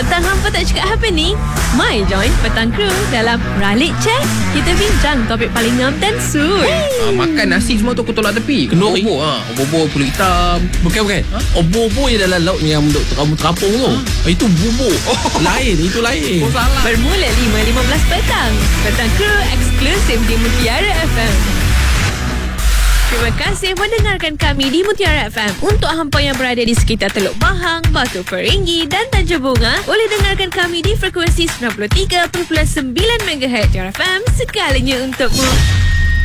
Petang hampa tak cakap apa ni? Mai join Petang Crew dalam Ralik Chat. Kita bincang topik paling ngam dan suit. Makan nasi semua tu aku tolak tepi. Kenduri. Obor kulit hitam. Bukan. Obor-obor yang dalam laut yang kamu terapung tu. Itu bubur. Lain, itu lain. Salah. Bermula 5.15 petang. Petang Crew eksklusif di Mutiara FM. Terima kasih mendengarkan kami di Mutiara FM. Untuk hampa yang berada di sekitar Teluk Bahang, Batu Peringgi dan Tanjung Bunga, boleh dengarkan kami di frekuensi 93.9 MHz Mutiara FM segalanya untukmu.